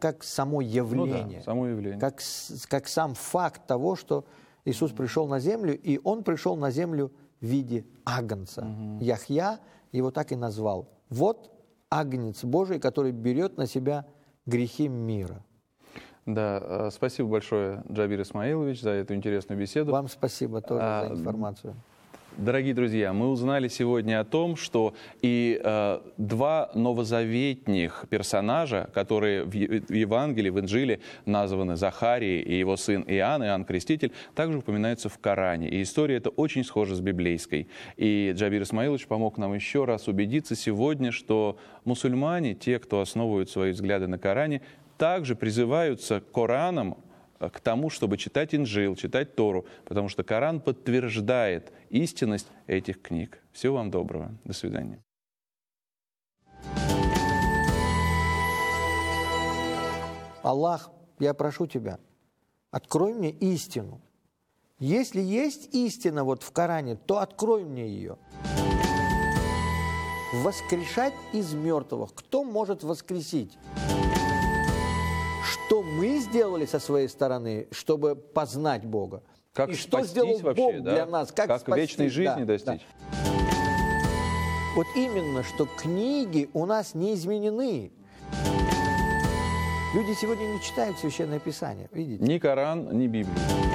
как само явление. Ну да, само явление. Как сам факт того, что Иисус пришел на землю, и Он пришел на землю в виде агнца. Яхья его так и назвал. Вот агнец Божий, который берет на себя грехи мира. Да, спасибо большое, Джабир Исмаилович, за эту интересную беседу. Вам спасибо тоже за информацию. Дорогие друзья, мы узнали сегодня о том, что и два новозаветних персонажа, которые в Евангелии, в Инжиле названы Захарий и его сын Иоанн Креститель, также упоминаются в Коране. И история эта очень схожа с библейской. И Джабир Исмаилович помог нам еще раз убедиться сегодня, что мусульмане, те, кто основывают свои взгляды на Коране, также призываются Кораном к тому, чтобы читать Инджил, читать Тору, потому что Коран подтверждает истинность этих книг. Всего вам доброго. До свидания. Аллах, я прошу Тебя, открой мне истину. Если есть истина вот в Коране, то открой мне ее. Воскрешать из мертвых. Кто может воскресить? Что мы сделали со своей стороны, чтобы познать Бога? Как и что сделал вообще, Бог да? для нас? Как спастись? Вечной жизни достичь? Да. Вот именно, что книги у нас не изменены. Люди сегодня не читают Священное Писание, видите? Ни Коран, ни Библию.